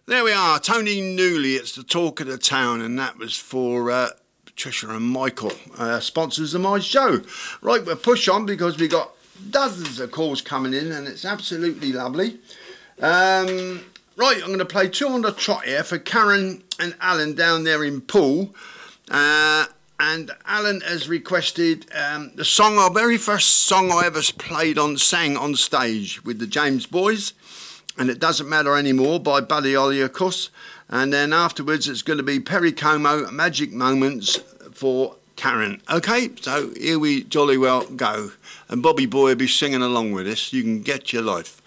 There we are, Tony Newley, it's the talk of the town, and that was for Patricia and Michael, sponsors of my show. Right, we'll push on because we've got dozens of calls coming in, and it's absolutely lovely. Right, I'm going to play two on the trot here for Karen and Alan down there in Poole. And Alan has requested the song, our very first song I ever sang on stage with the James Boys. And It Doesn't Matter Anymore by Buddy Holly, of course. And then afterwards it's going to be Perry Como, Magic Moments for Karen. Okay, so here we jolly well go. And Bobby Boy will be singing along with us. You can get your life.